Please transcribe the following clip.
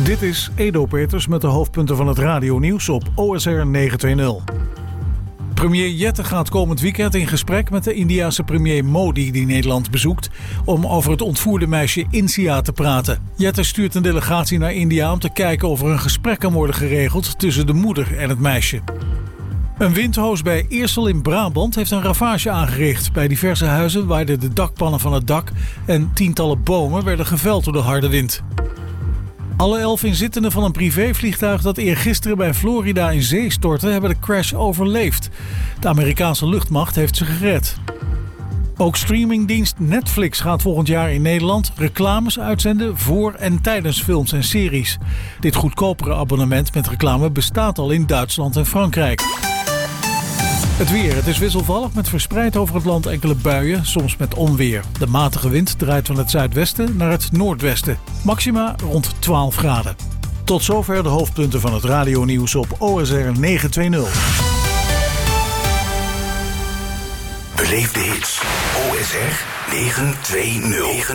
Dit is Edo Peters met de hoofdpunten van het radionieuws op OSR 920. Premier Jette gaat komend weekend in gesprek met de Indiase premier Modi die Nederland bezoekt om over het ontvoerde meisje Insia te praten. Jette stuurt een delegatie naar India om te kijken of er een gesprek kan worden geregeld tussen de moeder en het meisje. Een windhoos bij Eersel in Brabant heeft een ravage aangericht. Bij diverse huizen waaiden de dakpannen van het dak en tientallen bomen werden geveld door de harde wind. Alle 11 inzittenden van een privévliegtuig dat eergisteren bij Florida in zee stortte, hebben de crash overleefd. De Amerikaanse luchtmacht heeft ze gered. Ook streamingdienst Netflix gaat volgend jaar in Nederland reclames uitzenden voor en tijdens films en series. Dit goedkopere abonnement met reclame bestaat al in Duitsland en Frankrijk. Het weer. Het is wisselvallig met verspreid over het land enkele buien, soms met onweer. De matige wind draait van het zuidwesten naar het noordwesten. Maxima rond 12 graden. Tot zover de hoofdpunten van het radionieuws op OSR 920. Beleef de hits. OSR 920.